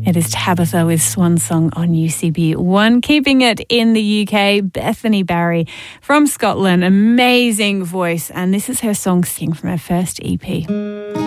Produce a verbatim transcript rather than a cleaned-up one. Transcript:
It is Tabitha with Swan Song on U C B one. Keeping it in the U K, Bethany Barry from Scotland. Amazing voice. And this is her song Sing from her first E P.